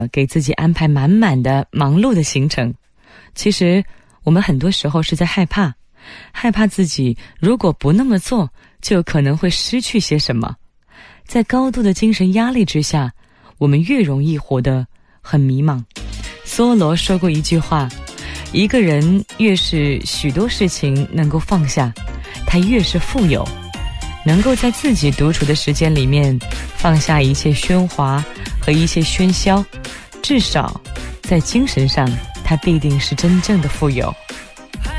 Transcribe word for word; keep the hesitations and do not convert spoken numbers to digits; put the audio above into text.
给自己安排满满的忙碌的行程。其实我们很多时候是在害怕，害怕自己如果不那么做，就可能会失去些什么。在高度的精神压力之下，我们越容易活得很迷茫。梭罗说过一句话，一个人越是许多事情能够放下，他越是富有。能够在自己独处的时间里面放下一切喧哗和一切喧嚣，至少在精神上他必定是真正的富有。